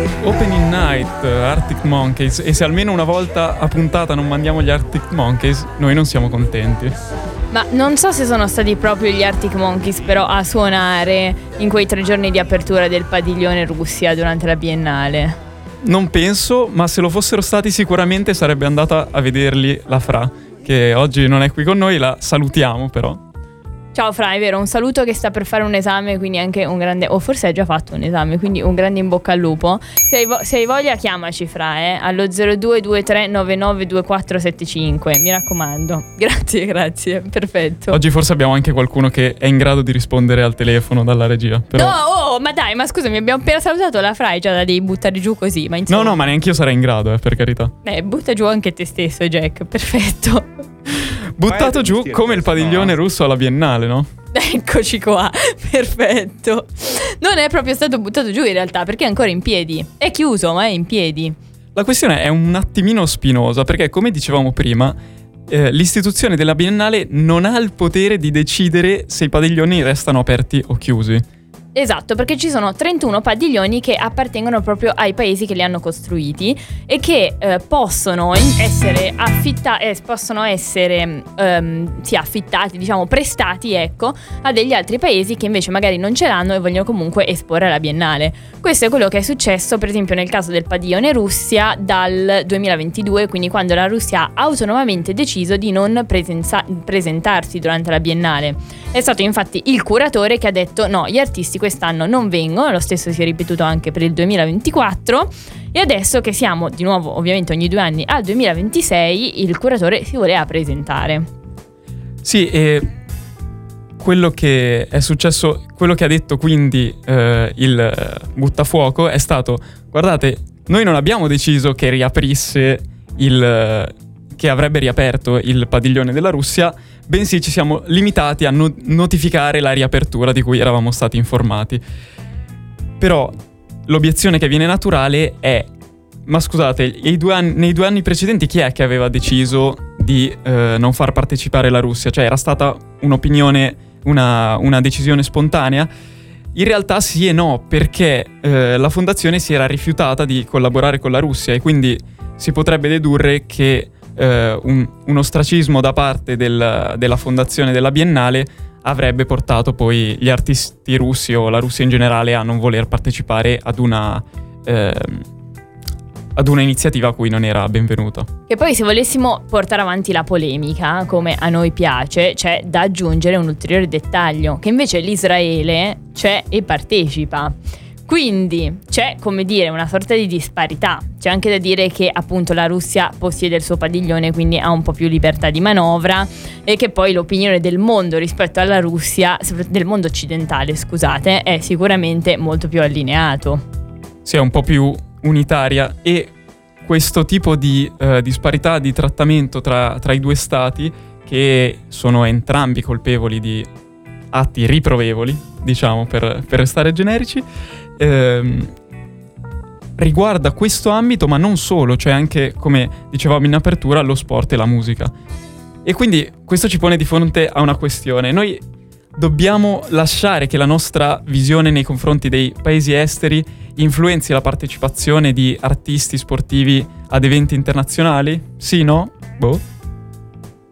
Opening Night, Arctic Monkeys, e se almeno una volta a puntata non mandiamo gli Arctic Monkeys, noi non siamo contenti. Ma non so se sono stati proprio gli Arctic Monkeys però a suonare in quei 3 giorni di apertura del padiglione Russia durante la Biennale. Non penso, ma se lo fossero stati sicuramente sarebbe andata a vederli la Fra, che oggi non è qui con noi, la salutiamo però. Ciao Fra, è vero, un saluto che sta per fare un esame, quindi anche un grande, o forse ha già fatto un esame, quindi un grande in bocca al lupo. Se hai voglia chiamaci Fra, allo 0223992475, mi raccomando. Grazie, perfetto. Oggi forse abbiamo anche qualcuno che è in grado di rispondere al telefono dalla regia, però... No, ma dai, ma scusami, abbiamo appena salutato la Fra, già da devi buttare giù così, ma insomma... No, ma neanche io sarei in grado, per carità. Butta giù anche te stesso, Jack, perfetto. Buttato giù come il padiglione russo alla Biennale, no? Eccoci qua, perfetto. Non è proprio stato buttato giù in realtà, perché è ancora in piedi. È chiuso, ma è in piedi. La questione è un attimino spinosa, perché come dicevamo prima, l'istituzione della Biennale non ha il potere di decidere se i padiglioni restano aperti o chiusi. Esatto, perché ci sono 31 padiglioni che appartengono proprio ai paesi che li hanno costruiti e che possono essere affittati, diciamo prestati, ecco, a degli altri paesi che invece magari non ce l'hanno e vogliono comunque esporre alla Biennale. Questo è quello che è successo per esempio nel caso del padiglione Russia dal 2022, quindi quando la Russia ha autonomamente deciso di non presentarsi durante la Biennale. È stato infatti il curatore che ha detto no, gli artisti quest'anno non vengono, lo stesso si è ripetuto anche per il 2024 e adesso che siamo di nuovo ovviamente ogni 2 anni al 2026 il curatore si voleva presentare. Sì, e quello che è successo, quello che ha detto quindi il buttafuoco è stato: guardate, noi non abbiamo deciso che riaprisse che avrebbe riaperto il padiglione della Russia, bensì ci siamo limitati a notificare la riapertura di cui eravamo stati informati. Però l'obiezione che viene naturale è: ma scusate, nei 2 anni precedenti chi è che aveva deciso di non far partecipare la Russia? Cioè era stata un'opinione, una decisione spontanea? In realtà sì e no, perché la fondazione si era rifiutata di collaborare con la Russia e quindi si potrebbe dedurre che un ostracismo da parte della fondazione della Biennale avrebbe portato poi gli artisti russi o la Russia in generale a non voler partecipare ad una iniziativa a cui non era benvenuta. E poi se volessimo portare avanti la polemica, come a noi piace, c'è da aggiungere un ulteriore dettaglio, che invece l'Israele c'è e partecipa. Quindi c'è, come dire, una sorta di disparità. C'è anche da dire che appunto la Russia possiede il suo padiglione, quindi ha un po' più libertà di manovra, e che poi l'opinione del mondo rispetto alla Russia, del mondo occidentale, scusate, è sicuramente molto più allineato. Sì, è un po' più unitaria, e questo tipo di disparità di trattamento tra i due stati, che sono entrambi colpevoli di atti riprovevoli, diciamo per restare generici, riguarda questo ambito, ma non solo, cioè anche, come dicevamo in apertura, lo sport e la musica. E quindi questo ci pone di fronte a una questione: noi dobbiamo lasciare che la nostra visione nei confronti dei paesi esteri influenzi la partecipazione di artisti sportivi ad eventi internazionali? Sì, no? Boh.